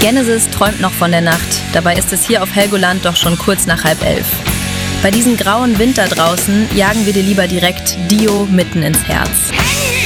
Genesis träumt noch von der Nacht, dabei ist es hier auf Helgoland doch schon kurz nach 10:30. Bei diesem grauen Winter draußen jagen wir dir lieber direkt Dio mitten ins Herz.